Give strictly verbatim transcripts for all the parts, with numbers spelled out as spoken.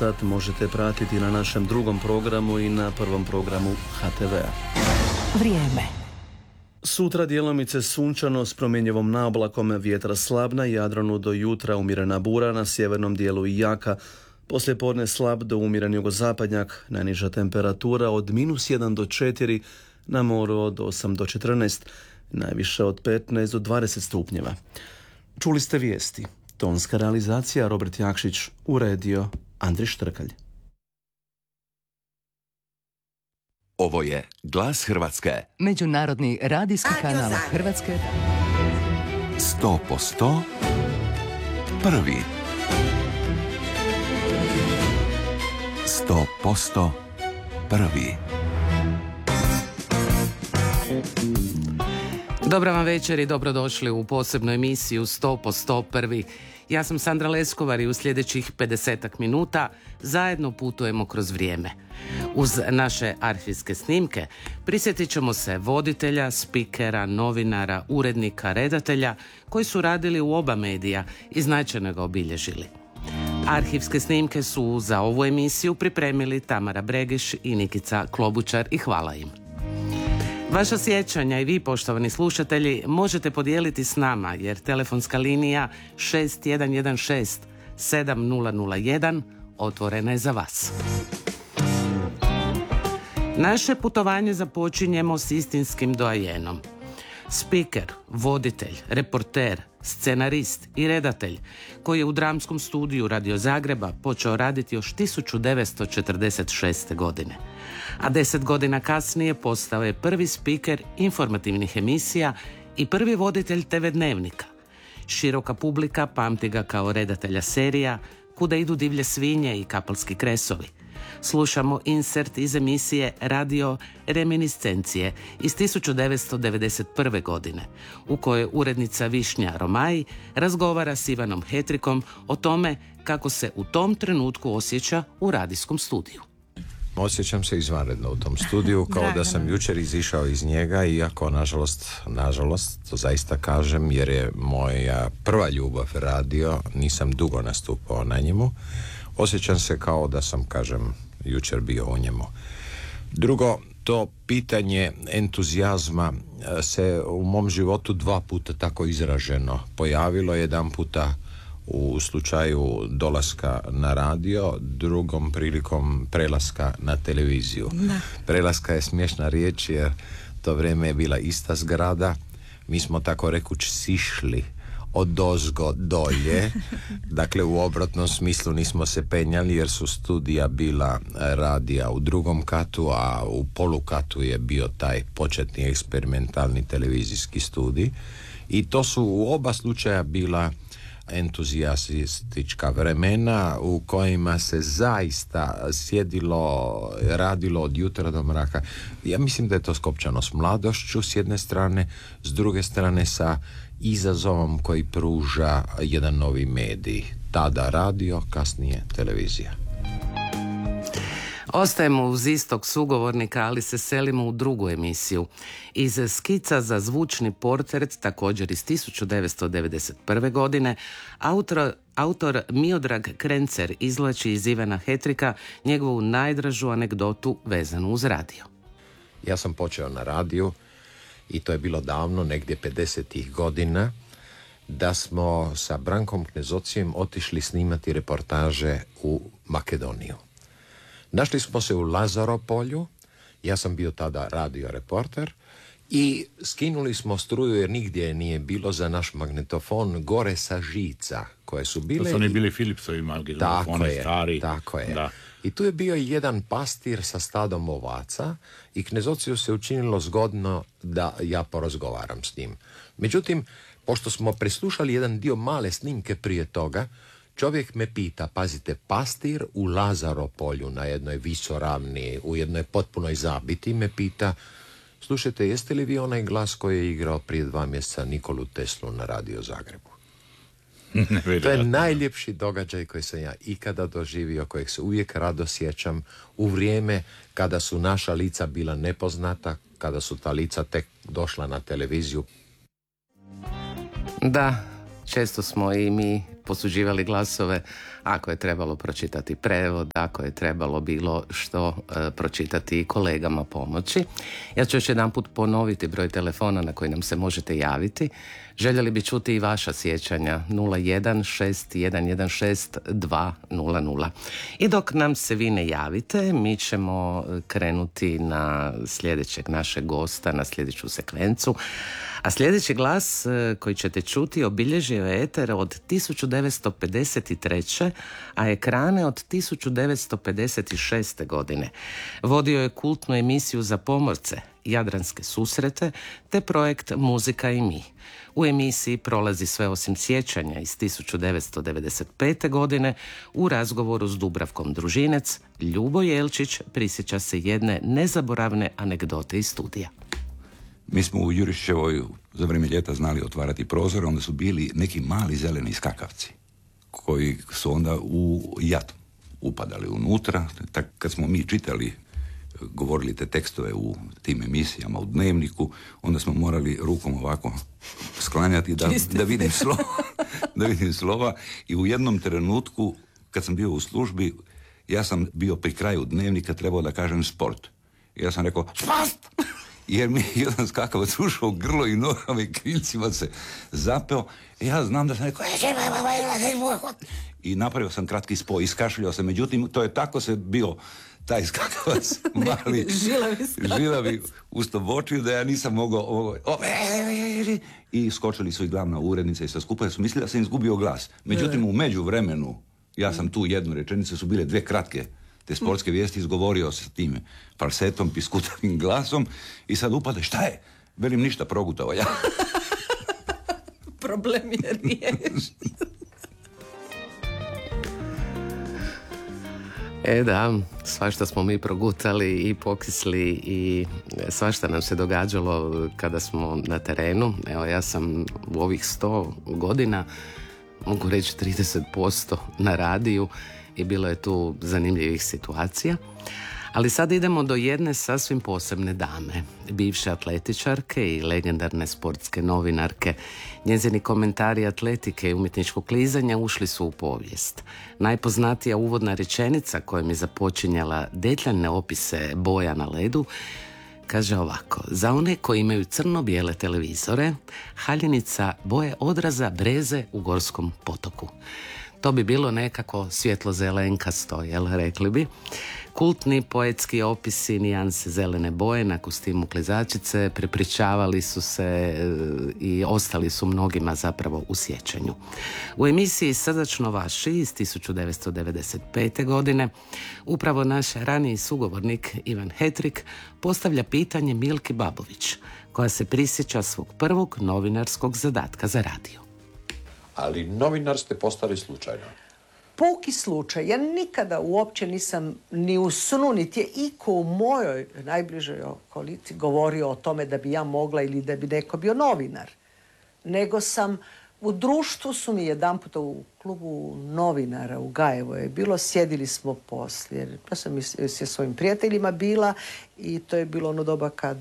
sat možete pratiti na našem drugom programu i na prvom programu ha te vea. Vrijeme. Sutra djelomice sunčano s promjenjivom naoblakom, vjetra slab na Jadranu do jutra, umjerena bura na sjevernom dijelu i jaka. Poslije podne slab do umjeren jugozapadnjak, najniža temperatura od minus jedan do četiri, na moru od osam do četrnaest, najviše od petnaest do dvadeset stupnjeva. Čuli ste vijesti. Tonska realizacija Robert Jakšić, uredio Andri Štrkalj. Ovo je Glas Hrvatske. Međunarodni radijski kanal Hrvatske. Sto posto prvi. Sto posto prvi. Dobra vam večer i dobrodošli u posebnu emisiju sto posto prvi. Ja sam Sandra Leskovar i u sljedećih pedesetak minuta zajedno putujemo kroz vrijeme. Uz naše arhivske snimke prisjetit ćemo se voditelja, spikera, novinara, urednika, redatelja koji su radili u oba medija i značajno ga obilježili. Arhivske snimke su za ovu emisiju pripremili Tamara Bregiš i Nikica Klobučar i hvala im. Vaša sjećanja i vi, poštovani slušatelji, možete podijeliti s nama jer telefonska linija šest jedan jedan šest sedam nula nula jedan otvorena je za vas. Naše putovanje započinjemo s istinskim doajenom. Spiker, voditelj, reporter, scenarist i redatelj koji je u dramskom studiju Radio Zagreba počeo raditi još tisuću devetsto četrdeset šeste. godine. A deset godina kasnije postao je prvi spiker informativnih emisija i prvi voditelj te ve dnevnika. Široka publika pamti ga kao redatelja serija Kuda idu divlje svinje i Kapalski kresovi. Slušamo insert iz emisije Radio Reminiscencije iz tisuću devetsto devedeset prve. godine, u kojoj urednica Višnja Romaj razgovara s Ivanom Hetrikom o tome kako se u tom trenutku osjeća u radijskom studiju. Osjećam se izvanredno u tom studiju, kao da sam jučer izišao iz njega, iako nažalost, nažalost, to zaista kažem, jer je moja prva ljubav radio, nisam dugo nastupao na njemu. Osjećam se kao da sam, kažem, jučer bio u njemu. Drugo, to pitanje entuzijazma se u mom životu dva puta tako izraženo pojavilo. Jedan puta u slučaju dolaska na radio, drugom prilikom prelaska na televiziju. Da. Prelaska je smiješna riječ jer to vrijeme je bila ista zgrada. Mi smo tako rekuć sišli odozgo dolje, dakle u obratnom smislu nismo se penjali jer su studija bila radija u drugom katu, a u polukatu je bio taj početni eksperimentalni televizijski studij i to su u oba slučaja bila entuzijastička vremena u kojima se zaista sjedilo, radilo od jutra do mraka. Ja mislim da je to skopčano s mladošću s jedne strane, s druge strane sa izazovom koji pruža jedan novi medij. Tada radio, kasnije televizija. Ostajemo uz istog sugovornika, ali se selimo u drugu emisiju. Iz skica za zvučni portret, također iz tisuću devetsto devedeset prve. godine, autor, autor Miodrag Krencer izvlači iz Ivana Hetrika njegovu najdražu anegdotu vezanu uz radio. Ja sam počeo na radiju i to je bilo davno, negdje pedesetih godina, da smo sa Brankom Knezocijem otišli snimati reportaže u Makedoniju. Našli smo se u Lazaropolju, ja sam bio tada radio reporter i skinuli smo struju jer nigdje nije bilo za naš magnetofon gore sa žica koje su bile. To su oni bili Philipsovi magnetofoni stari. Tako je. Da. I tu je bio jedan pastir sa stadom ovaca i Knezociju se učinilo zgodno da ja porazgovaram s njim. Međutim, pošto smo preslušali jedan dio male snimke prije toga, čovjek me pita, pazite, pastir u Lazaropolju na jednoj visoravni, u jednoj potpunoj zabiti, me pita, slušajte, jeste li vi onaj glas koji je igrao prije dva mjeseca Nikolu Teslu na Radio Zagrebu? To je najljepši događaj koji sam ja ikada doživio, kojeg se uvijek rado sjećam, u vrijeme kada su naša lica bila nepoznata, kada su ta lica tek došla na televiziju. Da, često smo i mi posuđivali glasove ako je trebalo pročitati prevod, ako je trebalo bilo što e, pročitati i kolegama pomoći. Ja ću još jedan put ponoviti broj telefona na koji nam se možete javiti. Željeli bi čuti i vaša sjećanja nula jedan šest jedan jedan šest dva nula nula. I dok nam se vi ne javite, mi ćemo krenuti na sljedećeg našeg gosta, na sljedeću sekvencu. A sljedeći glas koji ćete čuti obilježio je eter od tisuću devetsto pedeset treće. a ekrane od tisuću devetsto pedeset šeste. godine. Vodio je kultnu emisiju za pomorce, Jadranske susrete, te projekt Muzika i mi. U emisiji prolazi sve osim sjećanja iz tisuću devetsto devedeset pete. godine. U razgovoru s Dubravkom Družinec, Ljubo Jelčić prisjeća se jedne nezaboravne anegdote iz studija. Mi smo u Jurišćevoj za vrijeme ljeta znali otvarati prozor, onda su bili neki mali zeleni skakavci koji su onda u jad upadali unutra. Tak, kad smo mi čitali, govorili te tekstove u tim emisijama, u Dnevniku, onda smo morali rukom ovako sklanjati da, da vidim slova, da vidim slova. I u jednom trenutku, kad sam bio u službi, ja sam bio pri kraju Dnevnika, trebao da kažem sport. I ja sam rekao, spast! Jer mi je jedan skakavac ušao u grlo i nogama i krilcima se zapeo. I ja znam da sam rekao, i napravio sam kratki spoj, iskašljao se. Međutim, to je tako se bio taj skakavac mali, žilavi ustobočio da ja nisam mogao ovo, o, i skočili su i glavna urednica i sve skupa, su mislili da sam izgubio glas. Međutim, u međuvremenu, ja sam tu jednu rečenicu, su bile dvije kratke te sportske vijesti, izgovorio sa tim falsetom, piskutavim glasom i sad upade, šta je? Velim, ništa, progutao ja. Problem je riješen. E da, svašta smo mi progutali i pokisli i svašta nam se događalo kada smo na terenu. Evo, ja sam u ovih sto godina, mogu reći trideset posto na radiju i bilo je tu zanimljivih situacija. Ali sad idemo do jedne sasvim posebne dame, bivše atletičarke i legendarne sportske novinarke. Njezini komentari atletike i umjetničkog klizanja ušli su u povijest. Najpoznatija uvodna rečenica kojom je započinjala detaljne opise boja na ledu kaže ovako: za one koji imaju crno-bijele televizore, haljenica boje odraza breze u Gorskom potoku. To bi bilo nekako svjetlo-zelenkasto, jel, rekli bi. Kultni poetski opisi nijanse zelene boje na kostimu klizačice prepričavali su se i ostali su mnogima zapravo u sjećanju. U emisiji Srdačno vaši iz tisuću devetsto devedeset pete. godine upravo naš raniji sugovornik Ivan Hetrik postavlja pitanje Milki Babović, koja se prisjeća svog prvog novinarskog zadatka za radio. Ali novinar ste postali slučajno. Puki slučaj. Ja nikada uopće nisam ni u snu, niti je iko u mojoj najbližoj okolici govorio o tome da bi ja mogla ili da bi neko bio novinar. Nego sam, u društvu su mi jedan puta u klubu novinara u Gajevo je bilo, sjedili smo poslije. Ja sam sa svojim prijateljima bila i to je bilo ono doba kad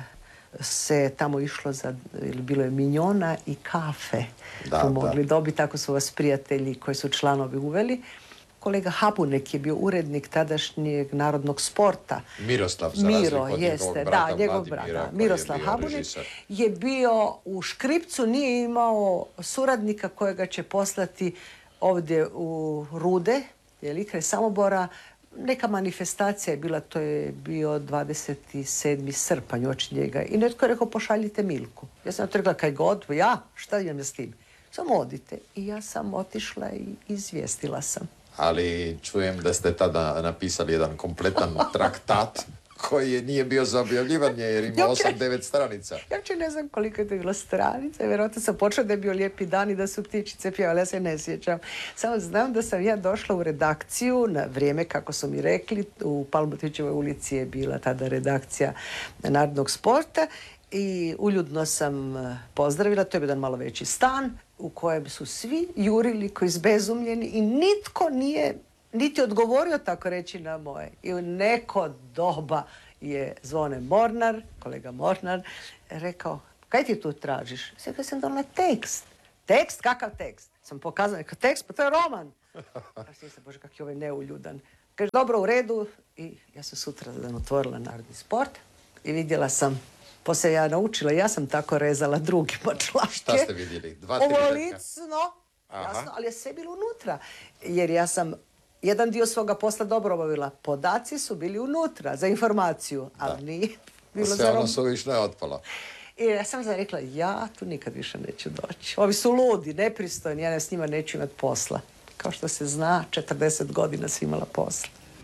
se tamo išlo za, ili bilo je minjona i kafe. Da, tu mogli da. dobiti, tako su vas prijatelji koji su članovi uveli. Kolega Habunek je bio urednik tadašnjeg Narodnog sporta. Miroslav, za Miro, razliku od jeste, njegovog brata, da, njegov brata. Miroslav je Habunek režisar. Je bio u Škripcu, nije imao suradnika kojega će poslati ovdje u Rude, je kraj Samobora. Neka manifestacija je bila, to je bio dvadeset sedmi srpanj oči njega. I netko je rekao, pošaljite Milku. Ja sam rekla, kaj god, ja, šta imam s tim? Samo odite. I ja sam otišla i izvijestila sam. Ali čujem da ste tada napisali jedan kompletan traktat koji je, nije bio za objavljivanje jer ima osam devet stranica. Ja uopće ne znam koliko je to bilo stranica. Vjerojatno sam počela da je bio lijepi dan i da su ptičice pjevale, ja se ne sjećam. Samo znam da sam ja došla u redakciju na vrijeme, kako su mi rekli, u Palmotićevoj ulici je bila tada redakcija Narodnog sporta i uljudno sam pozdravila, to je jedan malo veći stan u kojem su svi jurili koji izbezumljeni i nitko nije niti odgovorio, tako reći, na moje. I u neko doba je Zvone Mornar, kolega Mornar, rekao, kaj ti tu tražiš? Sve sam donala tekst. Tekst? Kakav tekst? sam pokazala kao tekst, pa to je roman. A svi se, bože, kak je ovaj neuljudan. Kaže, dobro, u redu. I ja sam sutra dan otvorila Narodni sport i vidjela sam, poslije ja naučila, ja sam tako rezala drugima članke. Šta ste vidjeli? Dva, tri Ovolicno, jasno, ali je sve bilo unutra. Jer ja sam jedan dio svoga posla dobro obavila. Podaci su bili unutra za informaciju, ali da. Nije bilo sve za roman. Ono suvišno je otpalo. I ja sam sam rekla, ja tu nikad više neću doći. Ovi su ludi, nepristojni, ja s njima neću imati posla. Kao što se zna, četrdeset godina sam imala posla.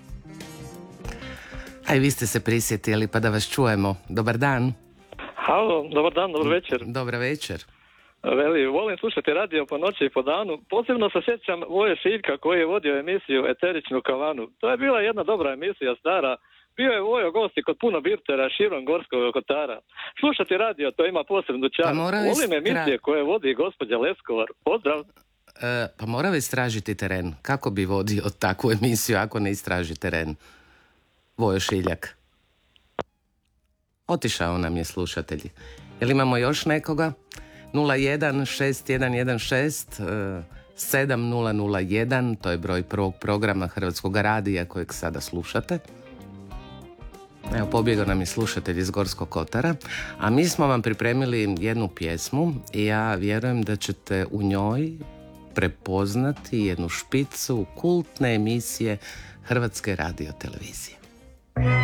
A i vi ste se prisjetili, pa da vas čujemo. Dobar dan. Halo, dobar dan, dobar večer. Dobar večer. Veli, volim slušati radio po noći i po danu. Posebno se sjećam Voje Šiljka koji je vodio emisiju Eteričnu kavanu. To je bila jedna dobra emisija, stara. Bio je Vojo gosti kod puno birtera širom Gorskog kotara. Slušati radio, to ima posebnu čar. Pa volim emisije koje vodi gospođa Leskovar. Pozdrav. E, pa morao istražiti teren. Kako bi vodio takvu emisiju ako ne istraži teren? Vojo Šiljak. Otišao nam je slušatelji. Jel imamo još nekoga? nula jedan šest jedan jedan šest sedam nula nula jedan, to je broj prvog programa Hrvatskog radija kojeg sada slušate. Evo, pobjegao nam je slušatelj iz Gorskog kotara, a mi smo vam pripremili jednu pjesmu i ja vjerujem da ćete u njoj prepoznati jednu špicu kultne emisije Hrvatske radiotelevizije.